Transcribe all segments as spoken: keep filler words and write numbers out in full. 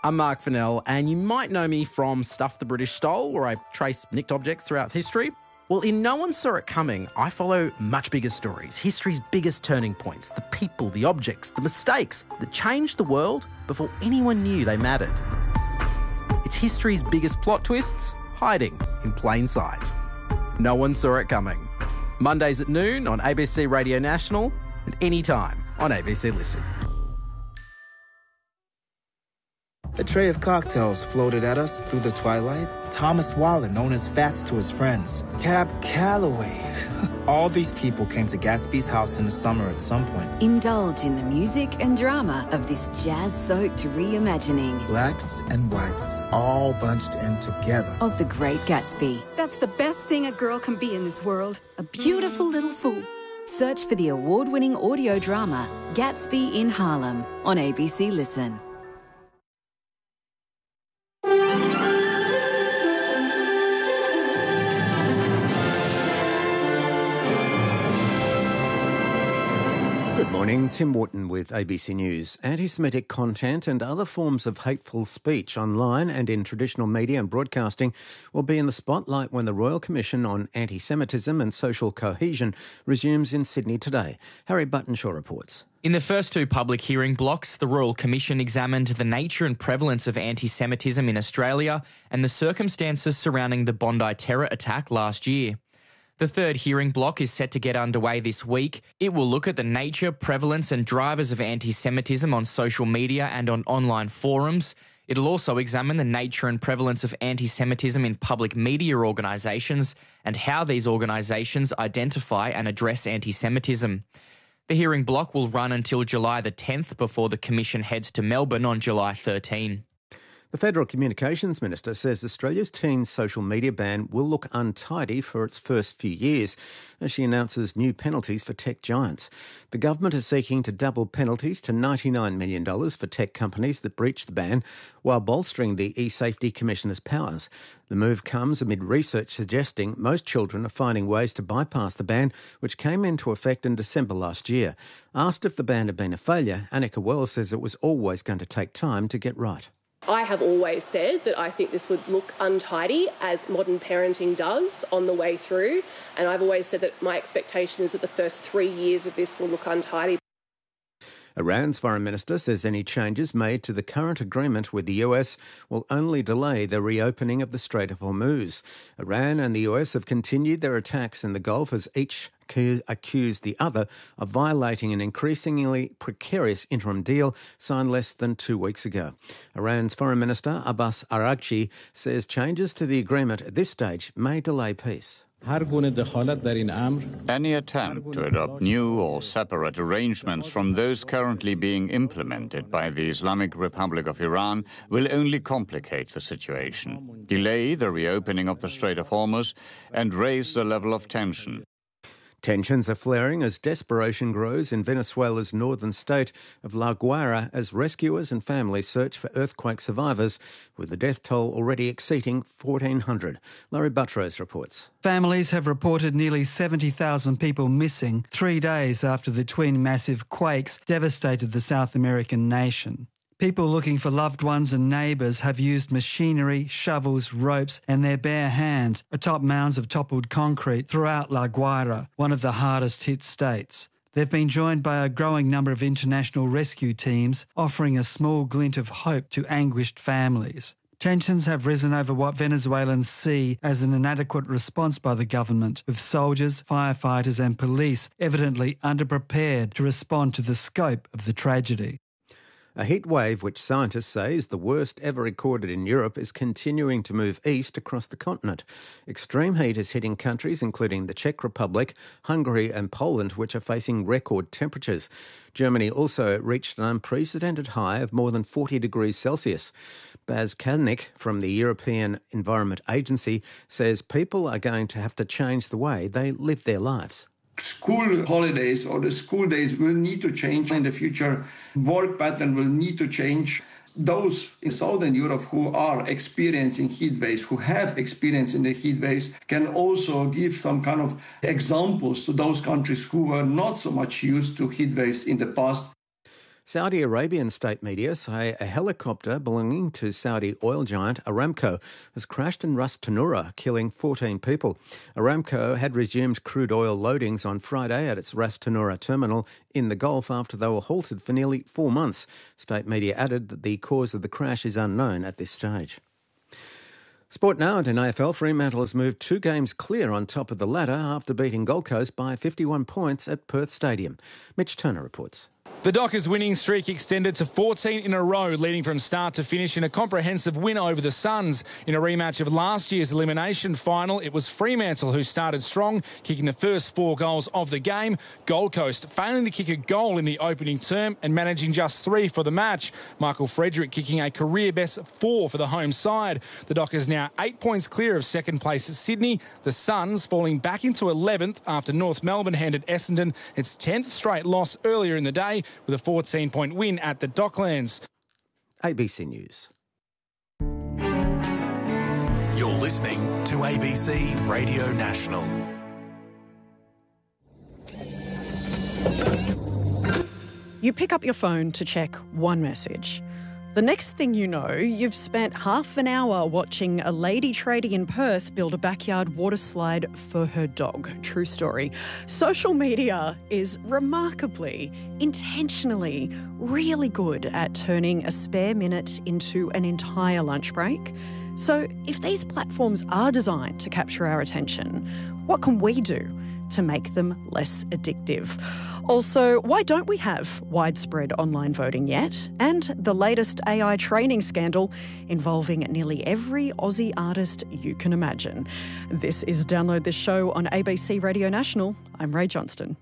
I'm Mark Fennell, and you might know me from Stuff the British Stole, where I trace nicked objects throughout history. Well, in No One Saw It Coming, I follow much bigger stories, history's biggest turning points, the people, the objects, the mistakes that changed the world before anyone knew they mattered. It's history's biggest plot twists hiding in plain sight. No One Saw It Coming. Mondays at noon on A B C Radio National and anytime on A B C Listen. A tray of cocktails floated at us through the twilight. Thomas Waller, known as Fats to his friends. Cab Calloway. All these people came to Gatsby's house in the summer at some point. Indulge in the music and drama of this jazz-soaked reimagining. Blacks and whites all bunched in together. Of The Great Gatsby. That's the best thing a girl can be in this world. A beautiful little fool. Search for the award-winning audio drama Gatsby in Harlem on A B C Listen. Good morning, Tim Wharton with A B C News. Anti-Semitic content and other forms of hateful speech online and in traditional media and broadcasting will be in the spotlight when the Royal Commission on Anti-Semitism and Social Cohesion resumes in Sydney today. Harry Buttonshaw reports. In the first two public hearing blocks, the Royal Commission examined the nature and prevalence of anti-Semitism in Australia and the circumstances surrounding the Bondi terror attack last year. The third hearing block is set to get underway this week. It will look at the nature, prevalence and drivers of anti-Semitism on social media and on online forums. It'll also examine the nature and prevalence of anti-Semitism in public media organisations and how these organisations identify and address anti-Semitism. The hearing block will run until July the tenth before the Commission heads to Melbourne on July thirteenth. The Federal Communications Minister says Australia's teen social media ban will look untidy for its first few years as she announces new penalties for tech giants. The government is seeking to double penalties to ninety-nine million dollars for tech companies that breach the ban while bolstering the eSafety Commissioner's powers. The move comes amid research suggesting most children are finding ways to bypass the ban, which came into effect in December last year. Asked if the ban had been a failure, Annika Wells says it was always going to take time to get right. I have always said that I think this would look untidy, as modern parenting does on the way through, and I've always said that my expectation is that the first three years of this will look untidy. Iran's foreign minister says any changes made to the current agreement with the U S will only delay the reopening of the Strait of Hormuz. Iran and the U S have continued their attacks in the Gulf as each accused the other of violating an increasingly precarious interim deal signed less than two weeks ago. Iran's foreign minister Abbas Araghchi says changes to the agreement at this stage may delay peace. Any attempt to adopt new or separate arrangements from those currently being implemented by the Islamic Republic of Iran will only complicate the situation, delay the reopening of the Strait of Hormuz, and raise the level of tension. Tensions are flaring as desperation grows in Venezuela's northern state of La Guaira as rescuers and families search for earthquake survivors, with the death toll already exceeding fourteen hundred. Laurie Buttrose reports. Families have reported nearly seventy thousand people missing three days after the twin massive quakes devastated the South American nation. People looking for loved ones and neighbours have used machinery, shovels, ropes and their bare hands atop mounds of toppled concrete throughout La Guaira, one of the hardest hit states. They've been joined by a growing number of international rescue teams, offering a small glint of hope to anguished families. Tensions have risen over what Venezuelans see as an inadequate response by the government, with soldiers, firefighters and police evidently underprepared to respond to the scope of the tragedy. A heat wave, which scientists say is the worst ever recorded in Europe, is continuing to move east across the continent. Extreme heat is hitting countries including the Czech Republic, Hungary and Poland, which are facing record temperatures. Germany also reached an unprecedented high of more than forty degrees Celsius. Baz Kalnick from the European Environment Agency says people are going to have to change the way they live their lives. School holidays or the school days will need to change in the future. Work pattern will need to change. Those in Southern Europe who are experiencing heat waves, who have experience in the heat waves, can also give some kind of examples to those countries who were not so much used to heat waves in the past. Saudi Arabian state media say a helicopter belonging to Saudi oil giant Aramco has crashed in Ras Tanura, killing fourteen people. Aramco had resumed crude oil loadings on Friday at its Ras Tanura terminal in the Gulf after they were halted for nearly four months. State media added that the cause of the crash is unknown at this stage. Sport now at N A F L. Fremantle has moved two games clear on top of the ladder after beating Gold Coast by fifty-one points at Perth Stadium. Mitch Turner reports. The Dockers' winning streak extended to fourteen in a row, leading from start to finish in a comprehensive win over the Suns. In a rematch of last year's elimination final, it was Fremantle who started strong, kicking the first four goals of the game. Gold Coast failing to kick a goal in the opening term and managing just three for the match. Michael Frederick kicking a career-best four for the home side. The Dockers now eight points clear of second place at Sydney. The Suns falling back into eleventh after North Melbourne handed Essendon its tenth straight loss earlier in the day, with a fourteen-point win at the Docklands. A B C News. You're listening to A B C Radio National. You pick up your phone to check one message. The next thing you know, you've spent half an hour watching a lady tradie in Perth build a backyard water slide for her dog. True story. Social media is remarkably, intentionally, really good at turning a spare minute into an entire lunch break. So if these platforms are designed to capture our attention, what can we do to make them less addictive? Also, why don't we have widespread online voting yet? And the latest A I training scandal involving nearly every Aussie artist you can imagine. This is Download This Show on A B C Radio National. I'm Ray Johnston.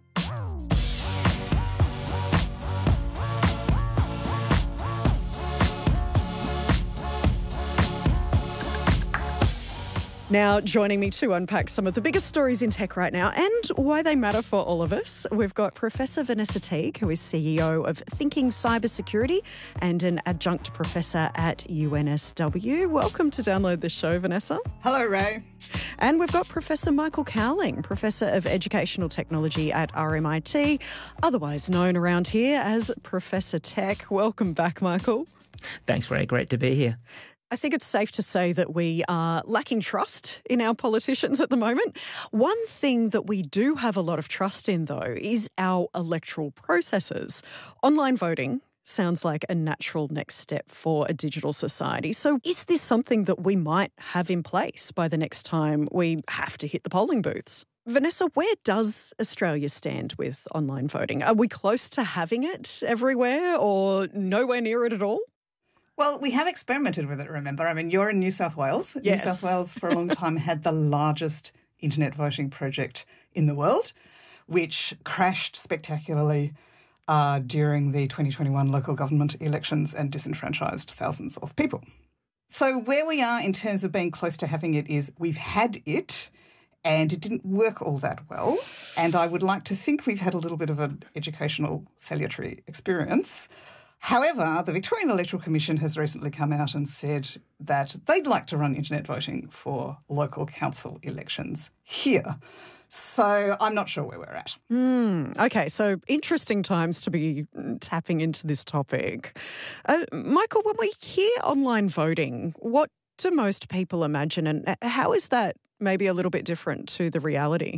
Now, joining me to unpack some of the biggest stories in tech right now and why they matter for all of us, we've got Professor Vanessa Teague, who is C E O of Thinking Cybersecurity and an adjunct professor at U N S W. Welcome to Download This Show, Vanessa. Hello, Ray. And we've got Professor Michael Cowling, Professor of Educational Technology at R M I T, otherwise known around here as Professor Tech. Welcome back, Michael. Thanks, Ray. Great to be here. I think it's safe to say that we are lacking trust in our politicians at the moment. One thing that we do have a lot of trust in, though, is our electoral processes. Online voting sounds like a natural next step for a digital society. So is this something that we might have in place by the next time we have to hit the polling booths? Vanessa, where does Australia stand with online voting? Are we close to having it everywhere or nowhere near it at all? Well, we have experimented with it, remember? I mean, you're in New South Wales. Yes. New South Wales for a long time had the largest internet voting project in the world, which crashed spectacularly uh, during the twenty twenty-one local government elections and disenfranchised thousands of people. So where we are in terms of being close to having it is we've had it and it didn't work all that well. And I would like to think we've had a little bit of an educational salutary experience. However, the Victorian Electoral Commission has recently come out and said that they'd like to run internet voting for local council elections here. So I'm not sure where we're at. Mm, okay, so interesting times to be tapping into this topic. Uh, Michael, when we hear online voting, what do most people imagine and how is that maybe a little bit different to the reality?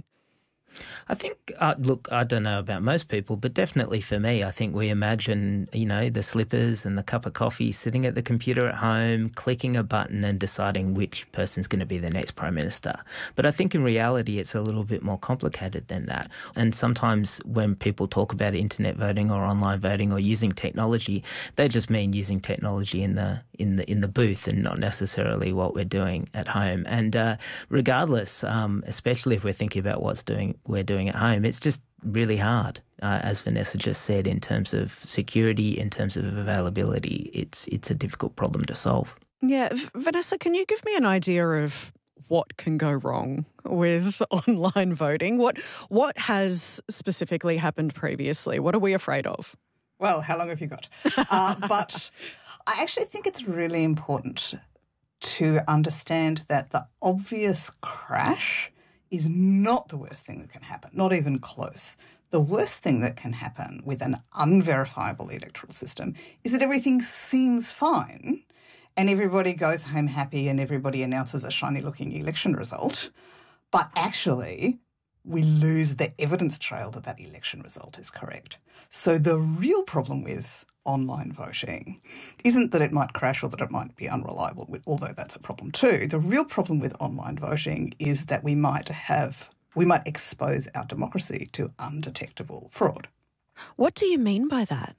I think, uh, look, I don't know about most people, but definitely for me, I think we imagine, you know, the slippers and the cup of coffee, sitting at the computer at home, clicking a button and deciding which person's going to be the next Prime Minister. But I think in reality, it's a little bit more complicated than that. And sometimes when people talk about internet voting or online voting or using technology, they just mean using technology in the in the in the booth and not necessarily what we're doing at home. And uh, regardless, um, especially if we're thinking about what's doing we're doing at home, it's just really hard, uh, as Vanessa just said, in terms of security, in terms of availability. It's it's a difficult problem to solve. Yeah. V- Vanessa, can you give me an idea of what can go wrong with online voting? What what has specifically happened previously? What are we afraid of? Well, how long have you got? uh, but I actually think it's really important to understand that the obvious crash is not the worst thing that can happen, not even close. The the worst thing that can happen with an unverifiable electoral system is that everything seems fine and everybody goes home happy and everybody announces a shiny-looking election result, but actually we lose the evidence trail that that election result is correct. So the real problem with online voting isn't that it might crash or that it might be unreliable, although that's a problem too. The real problem with online voting is that we might have we might expose our democracy to undetectable fraud. What do you mean by that?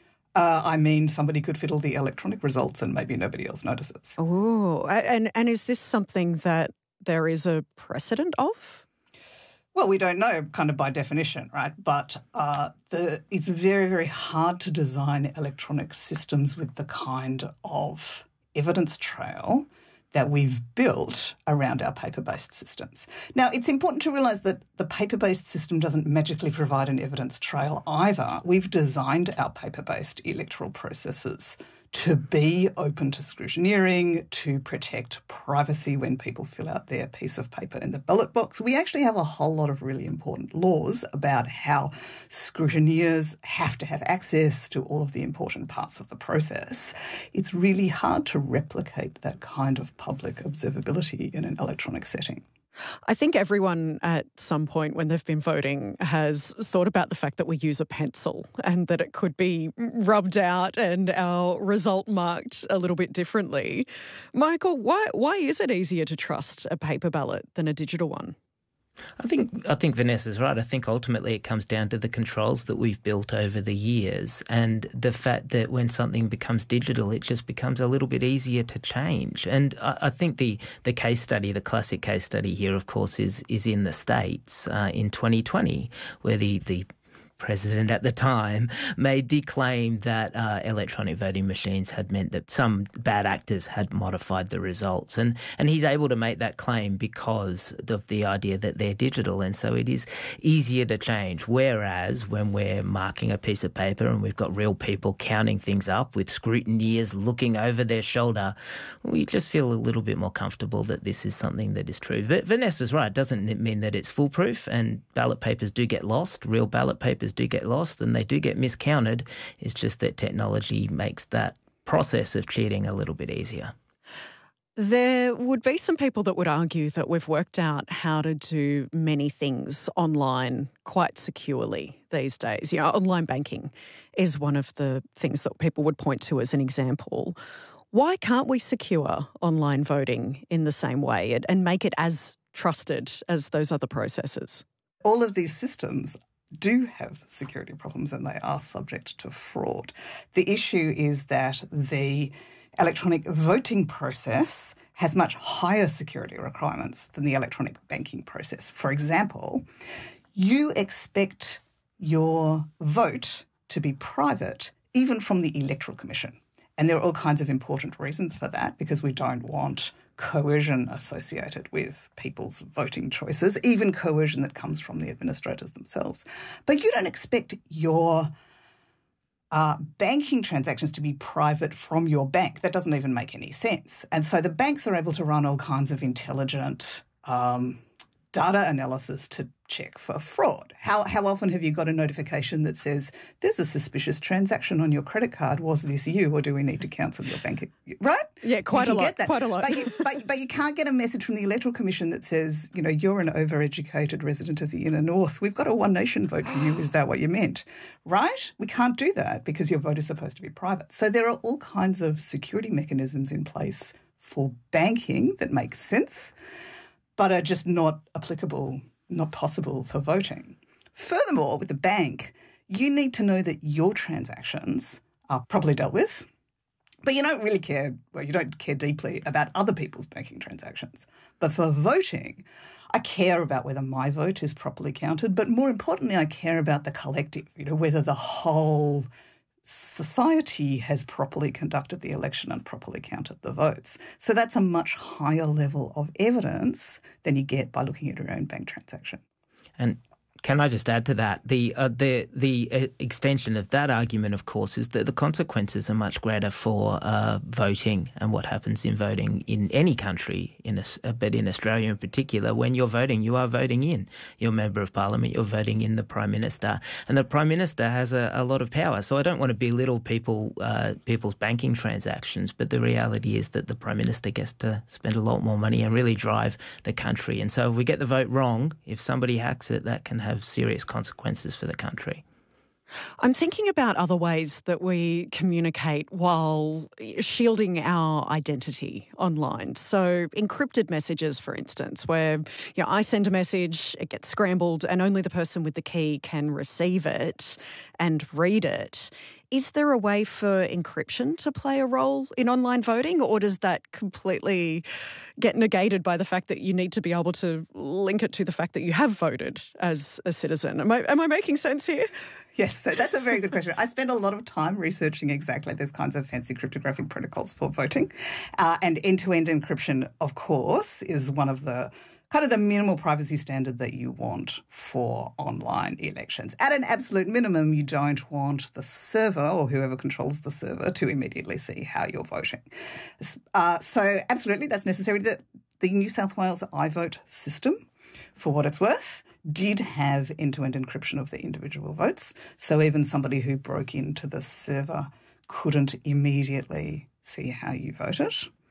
Uh, I mean, somebody could fiddle the electronic results and maybe nobody else notices. Oh, and, and is this something that there is a precedent of? Well, we don't know kind of by definition, right? But uh, the, it's very, very hard to design electronic systems with the kind of evidence trail that we've built around our paper-based systems. Now, it's important to realise that the paper-based system doesn't magically provide an evidence trail either. We've designed our paper-based electoral processes to be open to scrutineering, to protect privacy when people fill out their piece of paper in the ballot box. We actually have a whole lot of really important laws about how scrutineers have to have access to all of the important parts of the process. It's really hard to replicate that kind of public observability in an electronic setting. I think everyone at some point when they've been voting has thought about the fact that we use a pencil and that it could be rubbed out and our result marked a little bit differently. Michael, why why is it easier to trust a paper ballot than a digital one? I think I think Vanessa's right. I think ultimately it comes down to the controls that we've built over the years and the fact that when something becomes digital, it just becomes a little bit easier to change. And I, I think the, the case study, the classic case study here, of course, is is in the States uh, in twenty twenty, where the, the president at the time made the claim that uh, electronic voting machines had meant that some bad actors had modified the results. And, and he's able to make that claim because of the idea that they're digital, and so it is easier to change. Whereas when we're marking a piece of paper and we've got real people counting things up with scrutineers looking over their shoulder, we just feel a little bit more comfortable that this is something that is true. But Vanessa's right. It doesn't mean that it's foolproof, and ballot papers do get lost. Real ballot papers do get lost and they do get miscounted. It's just that technology makes that process of cheating a little bit easier. There would be some people that would argue that we've worked out how to do many things online quite securely these days. You know, online banking is one of the things that people would point to as an example. Why can't we secure online voting in the same way and, and make it as trusted as those other processes? All of these systems do have security problems and they are subject to fraud. The issue is that the electronic voting process has much higher security requirements than the electronic banking process. For example, you expect your vote to be private even from the Electoral Commission. And there are all kinds of important reasons for that, because we don't want coercion associated with people's voting choices, even coercion that comes from the administrators themselves. But you don't expect your uh, banking transactions to be private from your bank. That doesn't even make any sense. And so the banks are able to run all kinds of intelligent um, data analysis to check for fraud. How how often have you got a notification that says, there's a suspicious transaction on your credit card. Was this you, or do we need to cancel your bank? Right? Yeah, quite a lot. Get that. Quite a lot. But you, but, but you can't get a message from the Electoral Commission that says, you know, you're an overeducated resident of the inner north. We've got a One Nation vote for you. Is that what you meant? Right? We can't do that because your vote is supposed to be private. So there are all kinds of security mechanisms in place for banking that make sense, but are just not applicable, not possible for voting. Furthermore, with the bank, you need to know that your transactions are properly dealt with, but you don't really care, well, you don't care deeply about other people's banking transactions. But for voting, I care about whether my vote is properly counted, but more importantly, I care about the collective, you know, whether the whole society has properly conducted the election and properly counted the votes. So that's a much higher level of evidence than you get by looking at your own bank transaction. And Can I just add to that? The uh, the the uh, extension of that argument, of course, is that the consequences are much greater for uh, voting and what happens in voting in any country, in a, but in Australia in particular. When you're voting, you are voting in your Member of Parliament, you're voting in the Prime Minister, and the Prime Minister has a, a lot of power. So I don't want to belittle people uh, people's banking transactions, but the reality is that the Prime Minister gets to spend a lot more money and really drive the country. And so if we get the vote wrong, if somebody hacks it, that can have serious consequences for the country. I'm thinking about other ways that we communicate while shielding our identity online. So encrypted messages, for instance, where you know, I send a message, it gets scrambled, and only the person with the key can receive it and read it. Is there a way for encryption to play a role in online voting, or does that completely get negated by the fact that you need to be able to link it to the fact that you have voted as a citizen? Am I, am I making sense here? Yes, so that's a very good question. I spend a lot of time researching exactly these kinds of fancy cryptographic protocols for voting. Uh, and end-to-end encryption, of course, is one of the kind of the minimal privacy standard that you want for online elections. At an absolute minimum, you don't want the server or whoever controls the server to immediately see how you're voting. Uh, so absolutely, that's necessary. The, the New South Wales iVote system, for what it's worth, did have end-to-end encryption of the individual votes. So even somebody who broke into the server couldn't immediately see how you voted.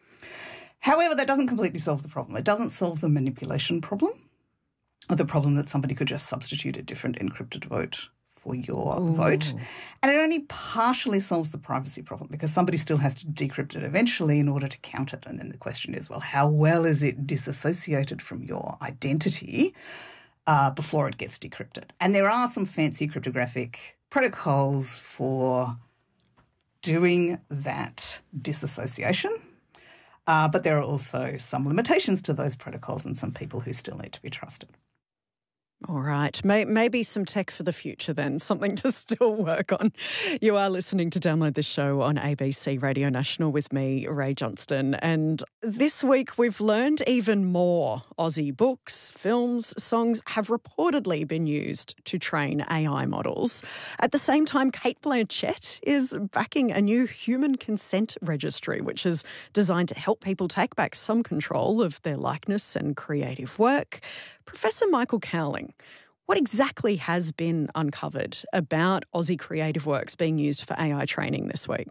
However, that doesn't completely solve the problem. It doesn't solve the manipulation problem, or the problem that somebody could just substitute a different encrypted vote for your Ooh. vote. And it only partially solves the privacy problem because somebody still has to decrypt it eventually in order to count it. And then the question is, well, how well is it disassociated from your identity uh, before it gets decrypted? And there are some fancy cryptographic protocols for doing that disassociation. Uh, but there are also some limitations to those protocols and some people who still need to be trusted. All right. Maybe some tech for the future then, something to still work on. You are listening to Download This Show on A B C Radio National with me, Ray Johnston. And this week we've learned even more. Aussie books, films, songs have reportedly been used to train A I models. At the same time, Cate Blanchett is backing a new human consent registry, which is designed to help people take back some control of their likeness and creative work. Professor Michael Cowling, what exactly has been uncovered about Aussie creative works being used for A I training this week?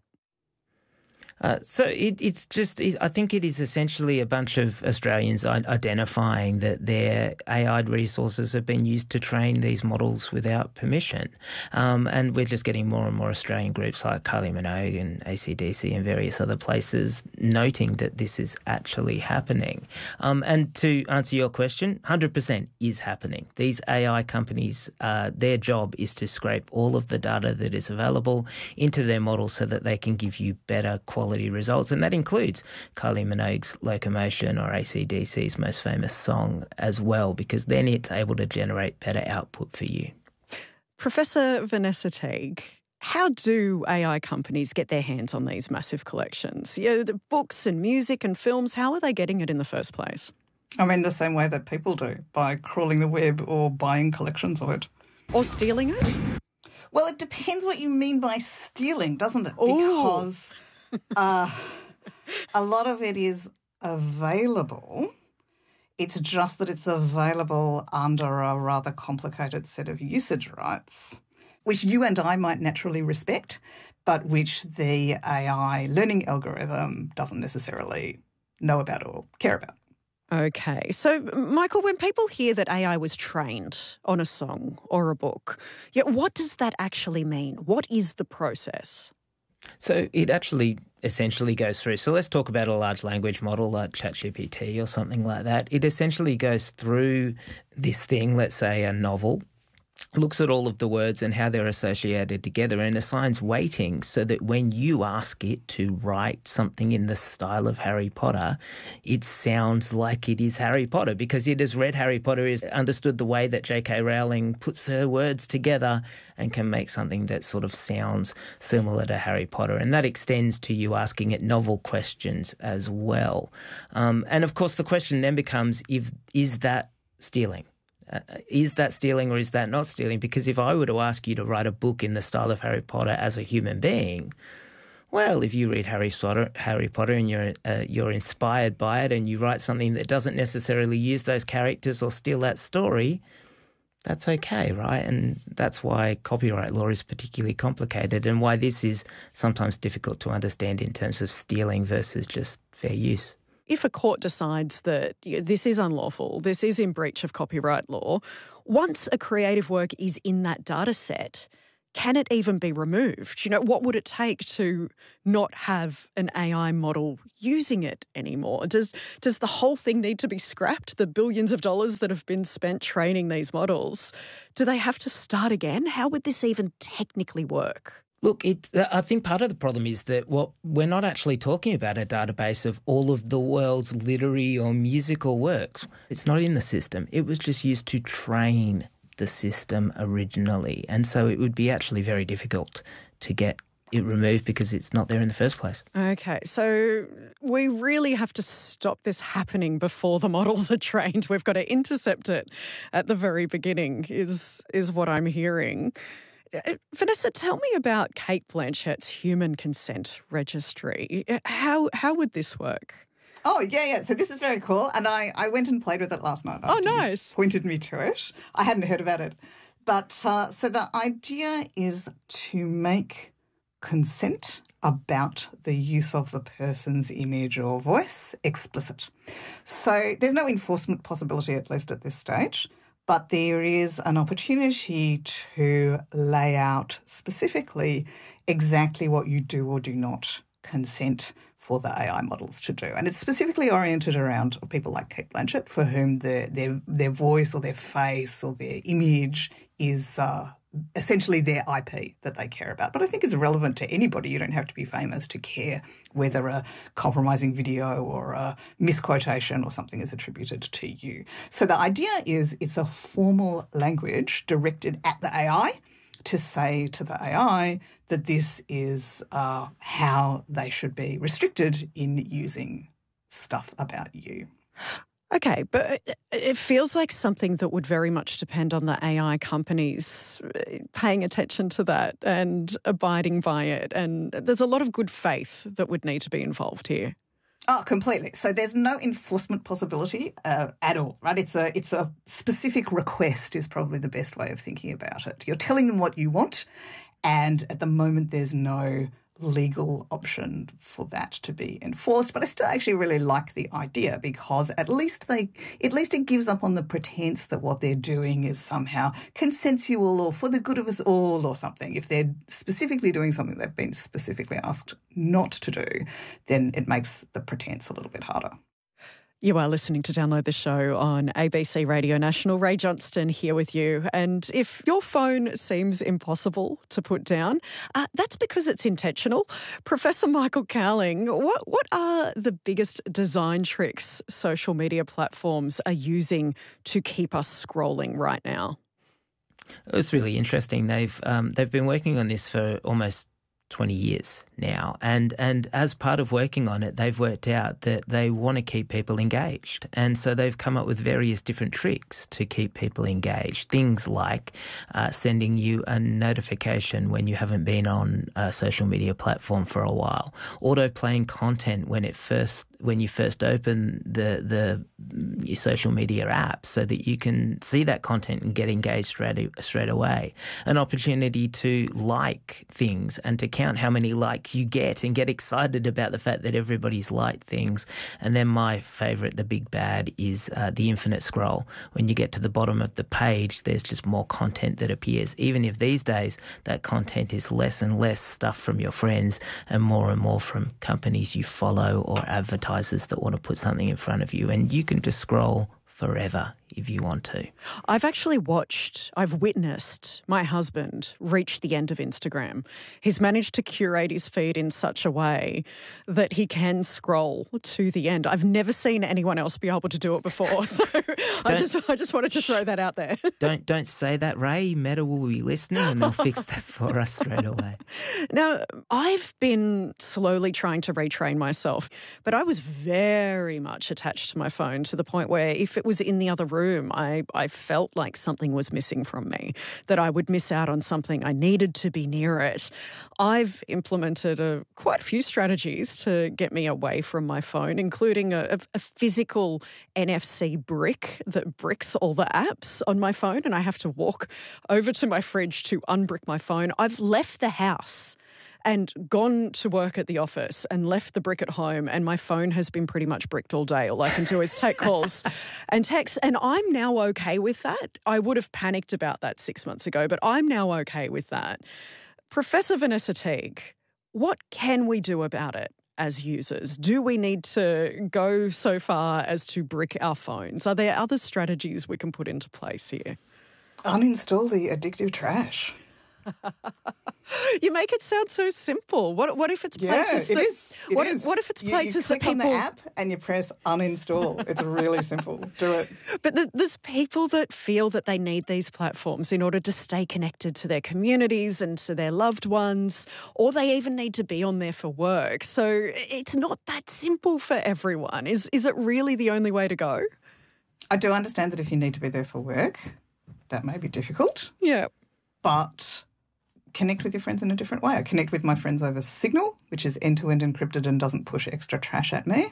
Uh, so it, it's just, it, I think it is essentially a bunch of Australians identifying that their A I resources have been used to train these models without permission. Um, and we're just getting more and more Australian groups like Kylie Minogue and A C D C and various other places noting that this is actually happening. Um, and to answer your question, one hundred percent is happening. These A I companies, uh, their job is to scrape all of the data that is available into their models so that they can give you better quality Quality results, and that includes Kylie Minogue's Locomotion or A C D C's most famous song as well, because then it's able to generate better output for you. Professor Vanessa Teague, how do A I companies get their hands on these massive collections? Yeah, the books and music and films, how are they getting it in the first place? I mean, the same way that people do, by crawling the web or buying collections of it. Or stealing it? Well, it depends what you mean by stealing, doesn't it? Ooh. Because Uh, a lot of it is available. It's just that it's available under a rather complicated set of usage rights, which you and I might naturally respect, but which the A I learning algorithm doesn't necessarily know about or care about. Okay. So, Michael, when people hear that A I was trained on a song or a book, yeah, what does that actually mean? What is the process? So it actually essentially goes through. So let's talk about a large language model like ChatGPT or something like that. It essentially goes through this thing, let's say a novel, looks at all of the words and how they're associated together and assigns weighting so that when you ask it to write something in the style of Harry Potter, it sounds like it is Harry Potter because it has read Harry Potter, has understood the way that J K Rowling puts her words together and can make something that sort of sounds similar to Harry Potter. And that extends to you asking it novel questions as well. Um, and of course, the question then becomes, if is that stealing? Uh, is that stealing or is that not stealing? Because if I were to ask you to write a book in the style of Harry Potter as a human being, well, if you read Harry Potter, Harry Potter and you're uh, you're inspired by it and you write something that doesn't necessarily use those characters or steal that story, that's okay, right? And that's why copyright law is particularly complicated and why this is sometimes difficult to understand in terms of stealing versus just fair use. If a court decides that this is unlawful, this is in breach of copyright law, once a creative work is in that data set, can it even be removed? You know, what would it take to not have an A I model using it anymore? Does does the whole thing need to be scrapped? The billions of dollars that have been spent training these models, do they have to start again? How would this even technically work? Look, it, I think part of the problem is that what we're not actually talking about a database of all of the world's literary or musical works. It's not in the system. It was just used to train the system originally. And so it would be actually very difficult to get it removed because it's not there in the first place. Okay, so we really have to stop this happening before the models are trained. We've got to intercept it at the very beginning is is what I'm hearing. Vanessa, tell me about Cate Blanchett's human consent registry. How how would this work? Oh, yeah, yeah. So this is very cool. And I, I went and played with it last night. Oh, nice. You pointed me to it. I hadn't heard about it. But uh, so the idea is to make consent about the use of the person's image or voice explicit. So there's no enforcement possibility, at least at this stage. But there is an opportunity to lay out specifically exactly what you do or do not consent for the A I models to do. And it's specifically oriented around people like Cate Blanchett, for whom the, their their voice or their face or their image is uh, essentially their I P that they care about. But I think it's relevant to anybody. You don't have to be famous to care whether a compromising video or a misquotation or something is attributed to you. So the idea is it's a formal language directed at the A I to say to the A I that this is uh, how they should be restricted in using stuff about you. Okay, but it feels like something that would very much depend on the A I companies paying attention to that and abiding by it. And there's a lot of good faith that would need to be involved here. Oh, completely. So there's no enforcement possibility uh, at all, right? It's a it's a specific request is probably the best way of thinking about it. You're telling them what you want, and at the moment there's no legal option for that to be enforced. But I still actually really like the idea because at least they, at least it gives up on the pretense that what they're doing is somehow consensual or for the good of us all or something. If they're specifically doing something they've been specifically asked not to do, then it makes the pretense a little bit harder. You are listening to Download the Show on A B C Radio National. Ray Johnston here with you. And if your phone seems impossible to put down, uh, that's because it's intentional. Professor Michael Cowling, what, what are the biggest design tricks social media platforms are using to keep us scrolling right now? It's really interesting. They've um, they've been working on this for almost twenty years now. And and as part of working on it, they've worked out that they want to keep people engaged. And so they've come up with various different tricks to keep people engaged. Things like uh, sending you a notification when you haven't been on a social media platform for a while. Auto-playing content when it first when you first open the the your social media app so that you can see that content and get engaged straight, straight away. An opportunity to like things and to count how many likes you get and get excited about the fact that everybody's liked things. And then my favourite, the big bad, is uh, the infinite scroll. When you get to the bottom of the page, there's just more content that appears. Even if these days that content is less and less stuff from your friends and more and more from companies you follow or advertisers that want to put something in front of you. And you can just scroll forever if you want to. I've actually watched, I've witnessed my husband reach the end of Instagram. He's managed to curate his feed in such a way that he can scroll to the end. I've never seen anyone else be able to do it before. So I just I just wanted to throw that out there. Don't don't say that, Ray. Meta will be listening and they'll fix that for us straight away. Now, I've been slowly trying to retrain myself, but I was very much attached to my phone to the point where if it was in the other room, room, I, I felt like something was missing from me, that I would miss out on something. I needed to be near it. I've implemented a, quite a few strategies to get me away from my phone, including a, a physical N F C brick that bricks all the apps on my phone, and I have to walk over to my fridge to unbrick my phone. I've left the house and gone to work at the office and left the brick at home, and my phone has been pretty much bricked all day. All I can do is take calls and text, and I'm now okay with that. I would have panicked about that six months ago, but I'm now okay with that. Professor Vanessa Teague, what can we do about it as users? Do we need to go so far as to brick our phones? Are there other strategies we can put into place here? Uninstall the addictive trash. You make it sound so simple. What what if it's places yeah, that, it is. It what, is. what if it's you, places you that click people on the app and you press uninstall. It's really simple. Do it. But the, there's people that feel that they need these platforms in order to stay connected to their communities and to their loved ones, or they even need to be on there for work. So it's not that simple for everyone. Is is it really the only way to go? I do understand that if you need to be there for work, that may be difficult. Yeah. But connect with your friends in a different way. I connect with my friends over Signal, which is end-to-end encrypted and doesn't push extra trash at me.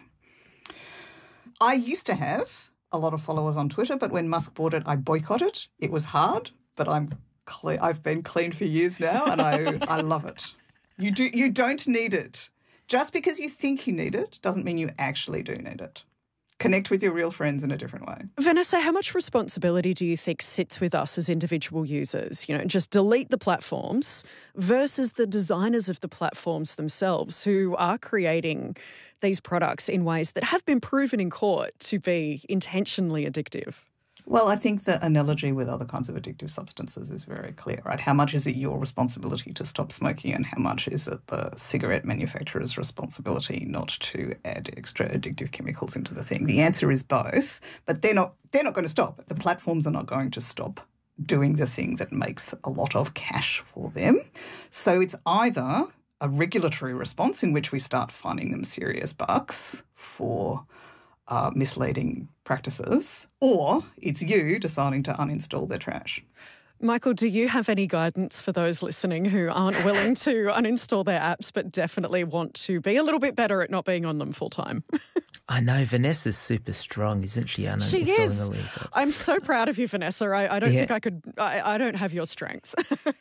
I used to have a lot of followers on Twitter, but when Musk bought it, I boycotted. It was hard, but I'm cle- I've been clean for years now, and I I love it. You do you don't need it. Just because you think you need it doesn't mean you actually do need it. Connect with your real friends in a different way. Vanessa, how much responsibility do you think sits with us as individual users? You know, just delete the platforms versus the designers of the platforms themselves who are creating these products in ways that have been proven in court to be intentionally addictive? Well, I think the analogy with other kinds of addictive substances is very clear, right? How much is it your responsibility to stop smoking and how much is it the cigarette manufacturer's responsibility not to add extra addictive chemicals into the thing? The answer is both, but they're not they're not going to stop. The platforms are not going to stop doing the thing that makes a lot of cash for them. So it's either a regulatory response in which we start finding them serious bucks for Uh, misleading practices, or it's you deciding to uninstall their trash. Michael, do you have any guidance for those listening who aren't willing to uninstall their apps but definitely want to be a little bit better at not being on them full time? I know. Vanessa's super strong, isn't she? Uninstalling She is. all these apps. I'm so proud of you, Vanessa. I, I don't Yeah. think I could, I, I don't have your strength.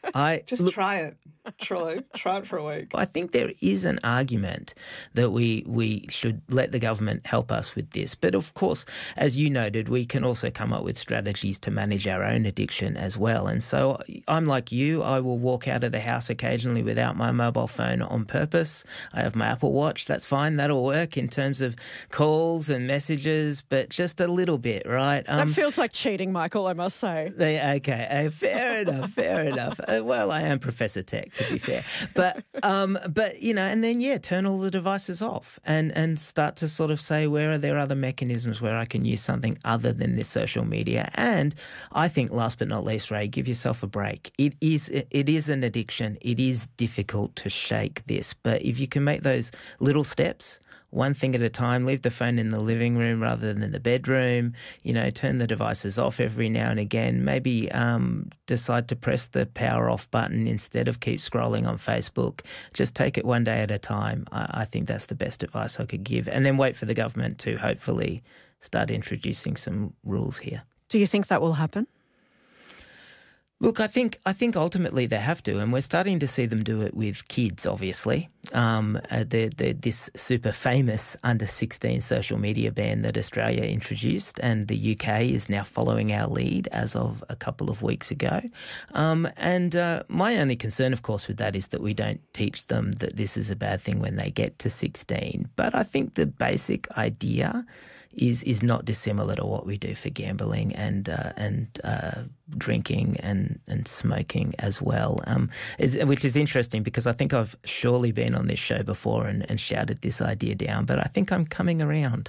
I Just look, try it, Troy. Try it for a week. I think there is an argument that we we should let the government help us with this. But of course, as you noted, we can also come up with strategies to manage our own addiction as well. And so I'm like you. I will walk out of the house occasionally without my mobile phone on purpose. I have my Apple Watch. That's fine. That'll work in terms of calls and messages, but just a little bit, right? Um, that feels like cheating, Michael, I must say. They, okay, uh, fair enough, fair enough. Uh, well, I am Professor Tech, to be fair. But, um, but you know, and then, yeah, turn all the devices off and, and start to sort of say, where are there other mechanisms where I can use something other than this social media? And I think, last but not least, Ray, give yourself a break. It is, it is an addiction. It is difficult to shake this. But if you can make those little steps, one thing at a time, leave the phone in the living room rather than the bedroom, you know, turn the devices off every now and again, maybe um, decide to press the power off button instead of keep scrolling on Facebook. Just take it one day at a time. I, I think that's the best advice I could give. And then wait for the government to hopefully start introducing some rules here. Do you think that will happen? Look, I think I think ultimately they have to, and we're starting to see them do it with kids, obviously. Um, uh, they're, they're this super famous under sixteen social media ban that Australia introduced, and the U K is now following our lead as of a couple of weeks ago. Um, and uh, my only concern, of course, with that is that we don't teach them that this is a bad thing when they get to sixteen. But I think the basic idea is is not dissimilar to what we do for gambling and uh, and uh, drinking and, and smoking as well, um, it's, which is interesting because I think I've surely been on this show before and, and shouted this idea down, but I think I'm coming around.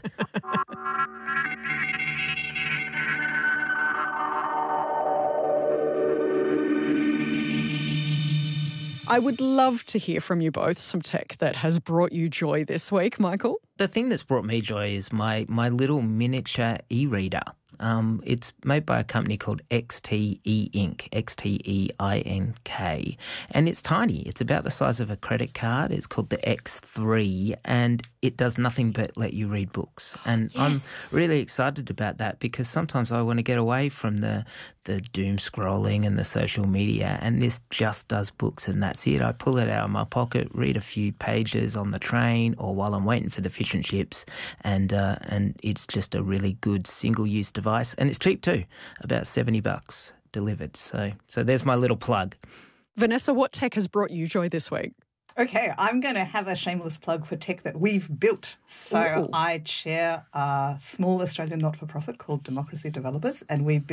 I would love to hear from you both some tech that has brought you joy this week, Michael. The thing that's brought me joy is my, my little miniature e-reader. Um, it's made by a company called X T E Incorporated, X T E I N K, and it's tiny. It's about the size of a credit card. It's called the X three, and it does nothing but let you read books. And yes. I'm really excited about that because sometimes I want to get away from the the doom scrolling and the social media, and this just does books and that's it. I pull it out of my pocket, read a few pages on the train or while I'm waiting for the fish and chips, and uh, and it's just a really good single-use device, and it's cheap too, about seventy bucks delivered. So so there's my little plug. Vanessa, what tech has brought you joy this week? Okay, I'm going to have a shameless plug for tech that we've built. So Ooh. I chair a small Australian not-for-profit called Democracy Developers, and we